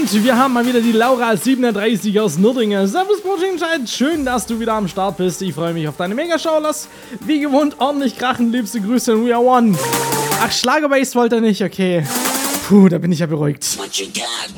Und wir haben mal wieder die Laura 37 aus Nürtingen. Servus Brotchat, schön, dass du wieder am Start bist. Ich freue mich auf deine Megashow. Lass wie gewohnt ordentlich krachen. Liebste Grüße und we are one. Ach, Schlagerbase wollte er nicht, okay. Puh, da bin ich ja beruhigt.